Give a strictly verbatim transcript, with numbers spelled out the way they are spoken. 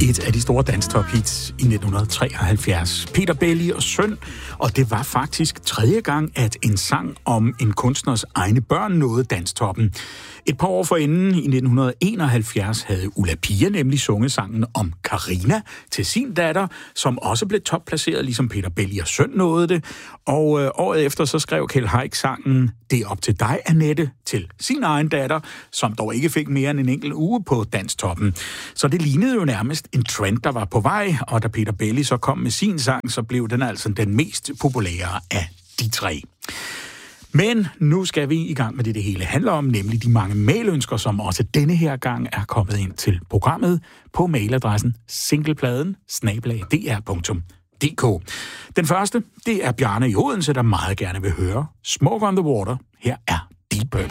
Et af de store danstop-hits i nitten treoghalvfjerds. Peter Belli og Søn, og det var faktisk tredje gang, at en sang om en kunstners egne børn nåede danstoppen. Et par år forinden, i nitten enoghalvfjerds, havde Ulla Pia nemlig sunget sangen om Carina til sin datter, som også blev topplaceret, ligesom Peter Belli og Søn nåede det. Og øh, året efter så skrev Kjeld Haik sangen Det er op til dig, Annette, til sin egen datter, som dog ikke fik mere end en enkelt uge på danstoppen. Så det lignede jo nærmest en trend, der var på vej, og da Peter Belli så kom med sin sang, så blev den altså den mest populære af de tre. Men nu skal vi i gang med det, det hele handler om, nemlig de mange mailønsker, som også denne her gang er kommet ind til programmet på mailadressen singlepladen snabel-a d r punktum d k. Den første, det er Bjarne i Odense, der meget gerne vil høre Smoke on the Water. Her er Deep Purple.